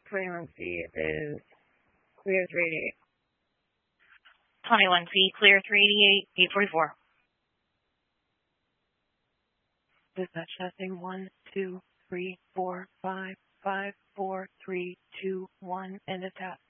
frequency is clear 388. 21 feet, clear 388, 844. Dispatch testing 1, 2, 3, 4, 5, 5, 4, 3, 2, 1, end of tap.